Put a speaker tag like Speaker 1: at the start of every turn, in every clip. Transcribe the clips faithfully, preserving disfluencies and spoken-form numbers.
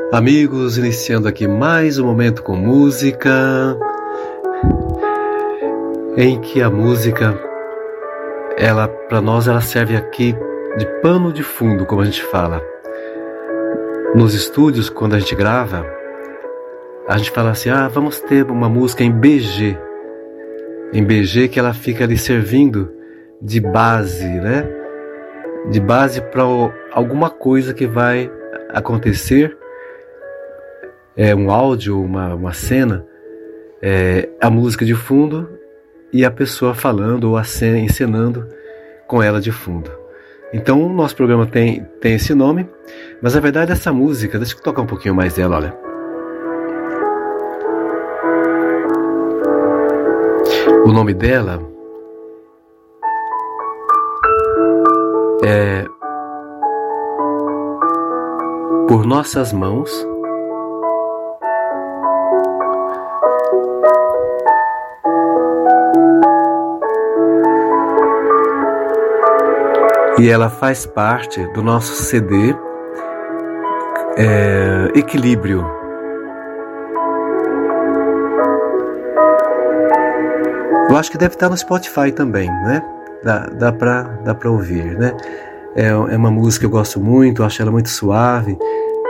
Speaker 1: Amigos, iniciando aqui mais um momento com música, em que a música, ela, para nós, ela serve aqui de pano de fundo, como a gente fala. Nos estúdios, quando a gente grava, a gente fala assim, ah, vamos ter uma música em B G, em B G que ela fica ali servindo de base, né? De base para alguma coisa que vai acontecer. É um áudio, uma, uma cena, é, a música de fundo e a pessoa falando ou a cena, encenando com ela de fundo. Então o nosso programa tem, tem esse nome, mas na verdade essa música, deixa eu tocar um pouquinho mais dela, olha. O nome dela é Por Nossas Mãos. E ela faz parte do nosso C D é, Equilíbrio. Eu acho que deve estar no Spotify também, né? Dá, dá pra, dá pra ouvir, né? É, é uma música que eu gosto muito, eu acho ela muito suave.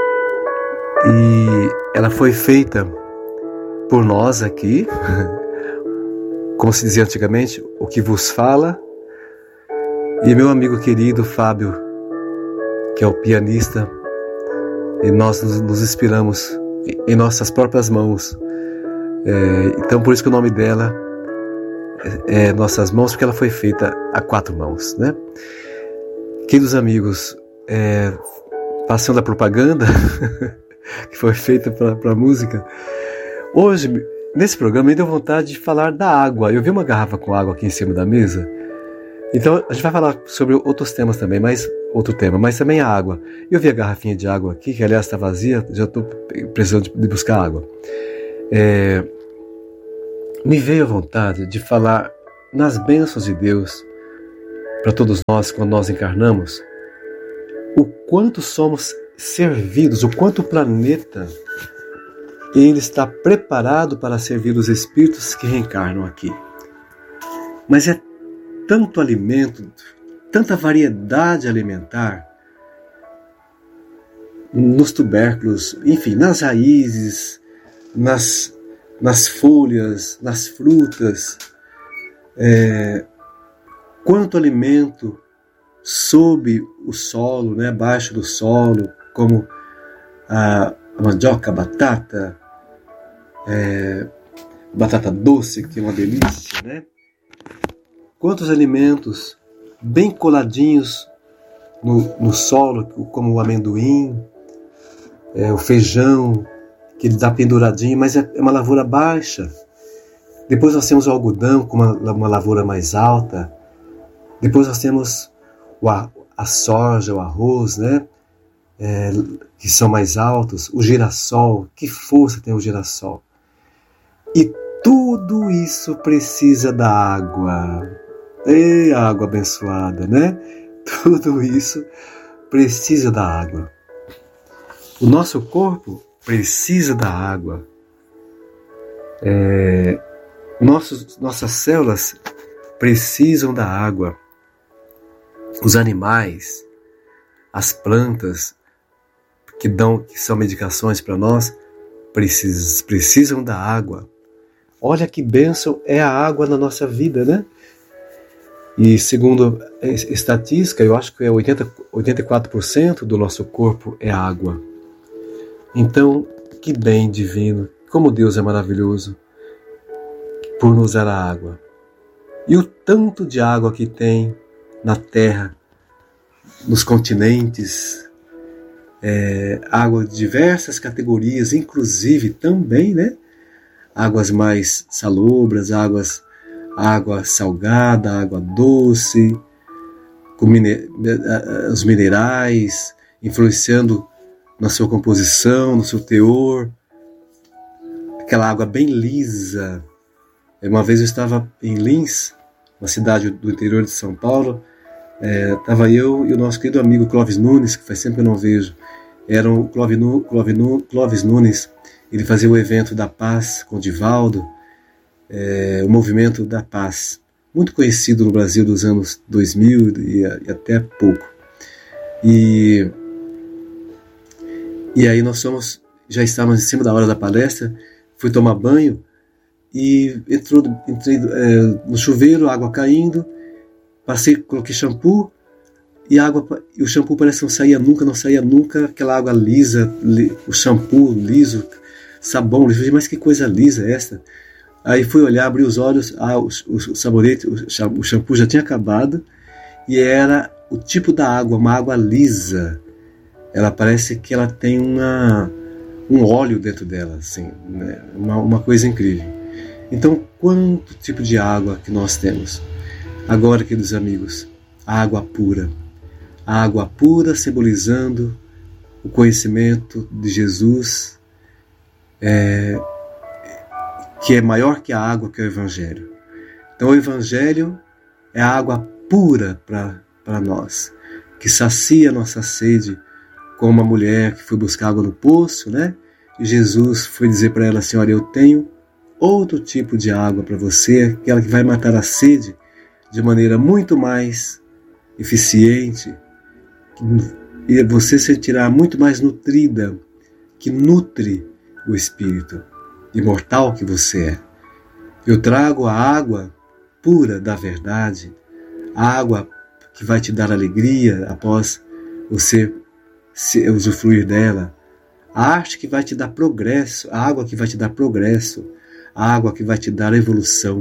Speaker 1: E ela foi feita por nós aqui, como se dizia antigamente, o que vos fala. E meu amigo querido Fábio, que é o pianista, e nós nos, nos inspiramos em nossas próprias mãos. É, então por isso que o nome dela é, é Nossas Mãos, porque ela foi feita a quatro mãos, né? Queridos amigos, é, passando a propaganda que foi feita para a música, hoje, nesse programa, me deu vontade de falar da água. Eu vi uma garrafa com água aqui em cima da mesa. Então a gente vai falar sobre outros temas também, mas outro tema, mas também a água. Eu vi a garrafinha de água aqui, que aliás está vazia, já estou precisando de buscar água. É, me veio a vontade de falar nas bênçãos de Deus para todos nós quando nós encarnamos, o quanto somos servidos, o quanto o planeta ele está preparado para servir os espíritos que reencarnam aqui. Mas é tanto alimento, tanta variedade alimentar nos tubérculos, enfim, nas raízes, nas, nas folhas, nas frutas, é, quanto alimento sob o solo, né, abaixo do solo, como a mandioca, a batata, é, batata doce, que é uma delícia, né? Quantos alimentos bem coladinhos no, no solo, como o amendoim, é, o feijão, que ele dá penduradinho, mas é, é uma lavoura baixa. Depois nós temos o algodão, com uma, uma lavoura mais alta. Depois nós temos o, a, a soja, o arroz, né? É, que são mais altos. O girassol, que força tem o girassol. E tudo isso precisa da água. Ei, água abençoada, né? Tudo isso precisa da água. O nosso corpo precisa da água. É, nossos, nossas células precisam da água. Os animais, as plantas que dão, que são medicações para nós, precisam, precisam da água. Olha que bênção é a água na nossa vida, né? E segundo a estatística, eu acho que é oitenta, oitenta e quatro por cento do nosso corpo é água. Então, que bem divino, como Deus é maravilhoso por nos dar a água. E o tanto de água que tem na terra, nos continentes, é, água de diversas categorias, inclusive também, né? Águas mais salobras, águas, água salgada, água doce, com mine, os minerais, influenciando na sua composição, no seu teor. Aquela água bem lisa. Uma vez eu estava em Lins, uma cidade do interior de São Paulo, estava é, eu e o nosso querido amigo Clóvis Nunes, que faz tempo que eu não vejo. Era o Clóvis, Clóvis, Clóvis Nunes, ele fazia o evento da paz com o Divaldo, é, o Movimento da Paz, muito conhecido no Brasil dos anos dois mil e, e até pouco. E, e aí nós fomos, já estávamos em cima da hora da palestra, fui tomar banho e entrou, entrei é, no chuveiro, água caindo, passei, coloquei shampoo e, a água, e o shampoo parece que não saía nunca, não saía nunca, aquela água lisa, li, o shampoo liso, sabão liso, mas que coisa lisa é essa? Aí fui olhar, abri os olhos, ah, o, o, o sabonete, o, o shampoo já tinha acabado e era o tipo da água, uma água lisa. Ela parece que ela tem uma, um óleo dentro dela, assim, né? uma, uma coisa incrível. Então, quanto tipo de água que nós temos? Agora, queridos amigos, a água pura. A água pura simbolizando o conhecimento de Jesus, é, que é maior que a água, que é o Evangelho. Então o Evangelho é a água pura para nós, que sacia a nossa sede, como uma mulher que foi buscar água no poço, né? E Jesus foi dizer para ela assim, olha, eu tenho outro tipo de água para você, aquela que vai matar a sede de maneira muito mais eficiente, e você se sentirá muito mais nutrida, que nutre o espírito imortal que você é. Eu trago a água pura da verdade, a água que vai te dar alegria após você se usufruir dela, a arte que vai te dar progresso, a água que vai te dar progresso, a água que vai te dar evolução.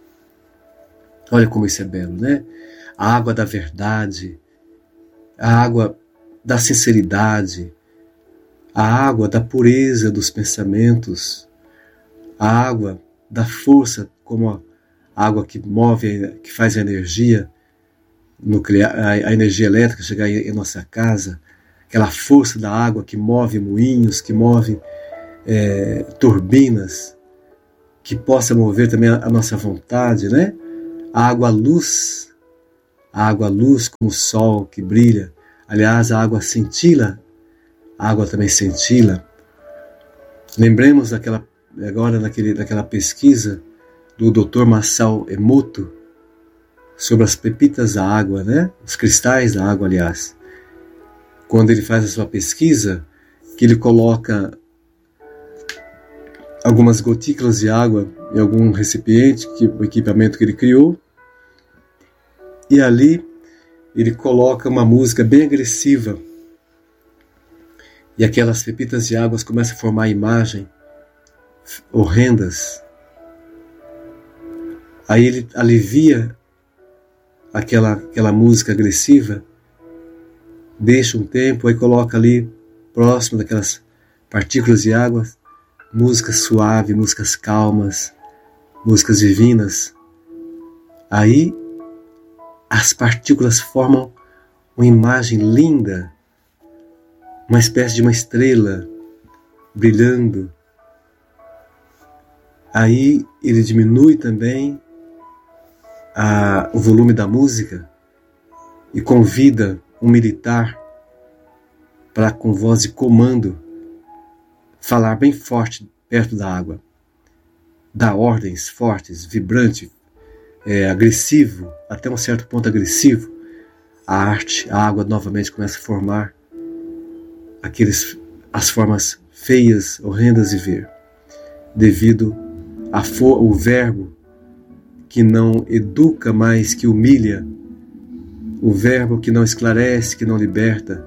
Speaker 1: Olha como isso é belo, né? A água da verdade, a água da sinceridade, a água da pureza dos pensamentos, a água da força, como a água que move, que faz a energia nuclear, a energia elétrica chegar em nossa casa, aquela força da água que move moinhos, que move é, turbinas, que possa mover também a nossa vontade, né? A água-luz, a água-luz como o sol que brilha. Aliás, a água cintila, a água também cintila. Lembremos daquela, agora naquele, daquela pesquisa do doutor Masao Emoto sobre as pepitas da água, né? Os cristais da água, aliás. Quando ele faz a sua pesquisa, que ele coloca algumas gotículas de água em algum recipiente, que, o equipamento que ele criou, e ali ele coloca uma música bem agressiva, e aquelas pepitas de água começam a formar imagens horrendas. Aí ele alivia aquela, aquela música agressiva, deixa um tempo, aí coloca ali, próximo daquelas partículas de água, músicas suaves, músicas calmas, músicas divinas. Aí as partículas formam uma imagem linda, uma espécie de uma estrela brilhando. Aí ele diminui também a, o volume da música e convida um militar para, com voz de comando, falar bem forte perto da água, dar ordens fortes, vibrante, é, agressivo, até um certo ponto agressivo. A arte, a água novamente começa a formar aqueles, as formas feias, horrendas de ver, devido ao verbo que não educa, mais que humilha, o verbo que não esclarece, que não liberta.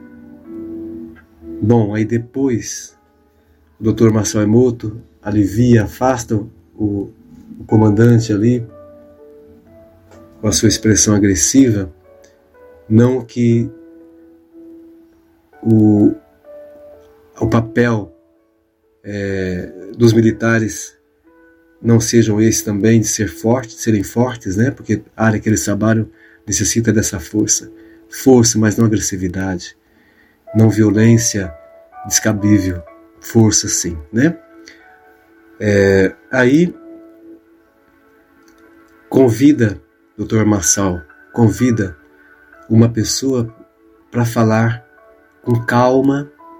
Speaker 1: Bom, aí depois o doutor Masao Emoto alivia, afasta o, o comandante ali com a sua expressão agressiva, não que o, o papel é, dos militares não sejam esses também de ser fortes, de serem fortes, né? Porque a área que eles trabalham necessita dessa força. Força, mas não agressividade. Não violência descabível. Força, sim, né? É, aí, convida, doutor Masao, convida uma pessoa para falar com calma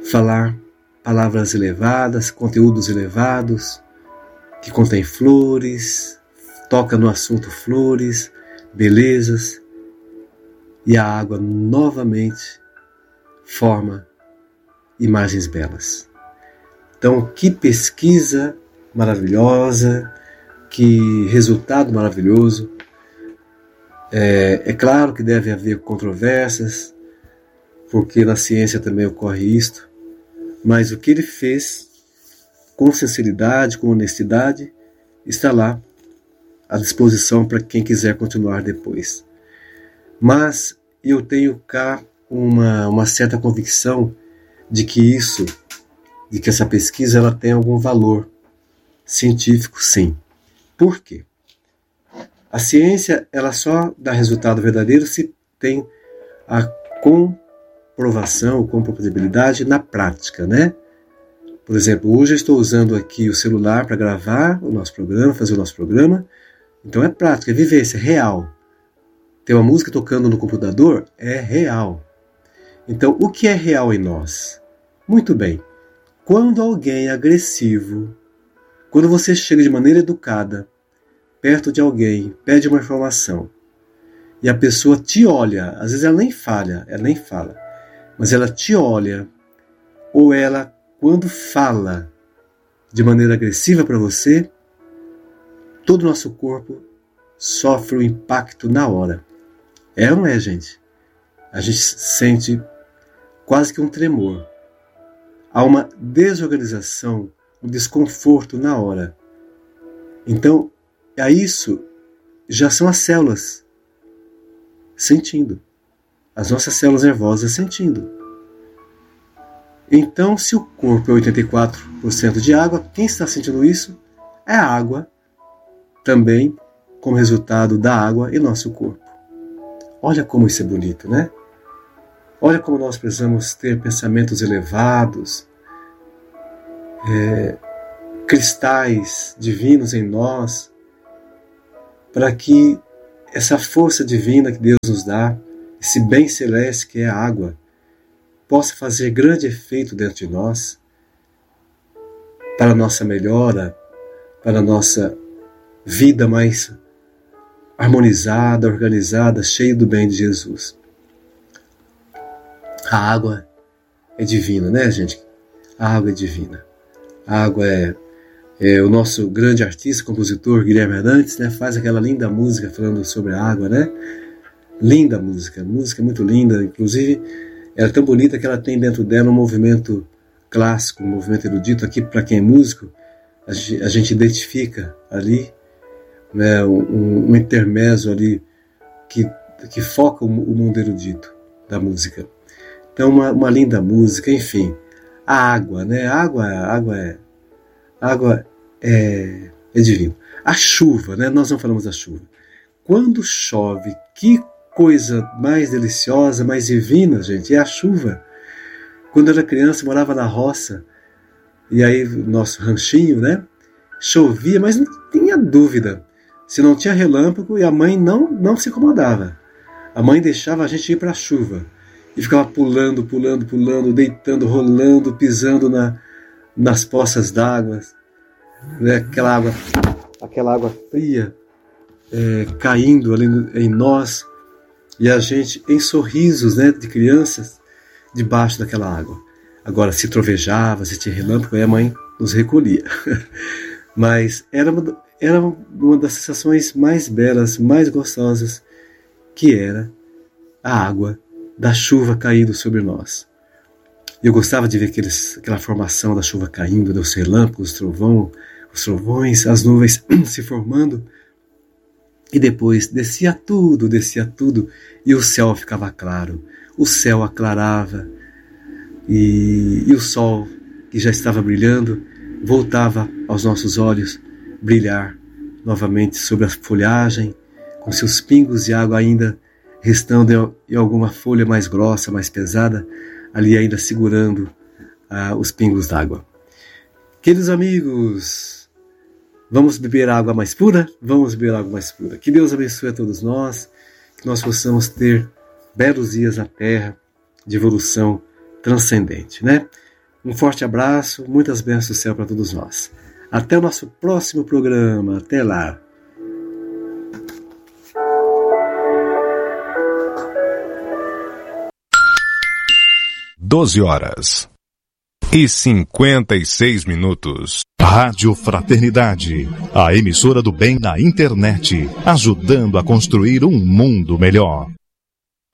Speaker 1: falar palavras elevadas, conteúdos elevados, que contém flores, toca no assunto flores, belezas, e a água novamente forma imagens belas. Então, que pesquisa maravilhosa, que resultado maravilhoso. É, é claro que deve haver controvérsias, porque na ciência também ocorre isto, mas o que ele fez com sinceridade, com honestidade, está lá à disposição para quem quiser continuar depois. Mas eu tenho cá uma, uma certa convicção de que isso, de que essa pesquisa ela tem algum valor científico, sim. Por quê? A ciência ela só dá resultado verdadeiro se tem a comprovação, comprovabilidade na prática, né? Por exemplo, hoje eu estou usando aqui o celular para gravar o nosso programa, fazer o nosso programa. Então é prática, é vivência, é real. Ter uma música tocando no computador é real. Então, o que é real em nós? Muito bem. Quando alguém é agressivo, quando você chega de maneira educada, perto de alguém, pede uma informação, e a pessoa te olha, às vezes ela nem falha, ela nem fala, mas ela te olha, ou ela, quando fala de maneira agressiva para você, todo o nosso corpo sofre o impacto na hora. É ou não é, gente? A gente sente quase que um tremor. Há uma desorganização, um desconforto na hora. Então, a isso já são as células sentindo. As nossas células nervosas sentindo. Então, se o corpo é oitenta e quatro por cento de água, quem está sentindo isso é a água, também como resultado da água em nosso corpo. Olha como isso é bonito, né? Olha como nós precisamos ter pensamentos elevados, é, cristais divinos em nós, para que essa força divina que Deus nos dá, esse bem celeste que é a água, possa fazer grande efeito dentro de nós, para a nossa melhora, para a nossa vida mais harmonizada, organizada, cheia do bem de Jesus. A água é divina, né, gente? A água é divina. A água é, é o nosso grande artista, compositor Guilherme Arantes, né, faz aquela linda música falando sobre a água, né? Linda música, música muito linda, inclusive ela é tão bonita que ela tem dentro dela um movimento clássico, um movimento erudito. Aqui, para quem é músico, a gente, a gente identifica ali, né, um, um intermezzo ali que, que foca o, o mundo erudito da música. Então, uma, uma linda música, enfim. A água, né? A água, a água é, a água é, é divina. A chuva, né? Nós não falamos da chuva. Quando chove, que coisa mais deliciosa, mais divina, gente, é a chuva. Quando eu era criança, eu morava na roça, e aí nosso ranchinho, né? Chovia, mas não tinha dúvida. Se não tinha relâmpago, e a mãe não, não se incomodava. A mãe deixava a gente ir para a chuva. E ficava pulando, pulando, pulando, deitando, rolando, pisando na, nas poças d'água. Né? Aquela água, aquela água fria é, caindo ali em nós. E a gente em sorrisos, né, de crianças debaixo daquela água. Agora, se trovejava, se tinha relâmpago, aí a mãe nos recolhia. Mas era uma, era uma das sensações mais belas, mais gostosas, que era a água da chuva caindo sobre nós. Eu gostava de ver aqueles, aquela formação da chuva caindo, dos relâmpagos, os, trovão, os trovões, as nuvens se formando, e depois descia tudo, descia tudo, e o céu ficava claro, o céu aclarava, e, e o sol, que já estava brilhando, voltava aos nossos olhos brilhar novamente sobre a folhagem, com seus pingos de água ainda restando em alguma folha mais grossa, mais pesada, ali ainda segurando ah, os pingos d'água. Queridos amigos, vamos beber água mais pura? Vamos beber água mais pura. Que Deus abençoe a todos nós, que nós possamos ter belos dias na Terra de evolução transcendente, né? Um forte abraço, muitas bênçãos do céu para todos nós. Até o nosso próximo programa. Até lá.
Speaker 2: doze horas e cinquenta e seis minutos.
Speaker 3: Rádio Fraternidade, a emissora do bem na internet, ajudando a construir um mundo melhor.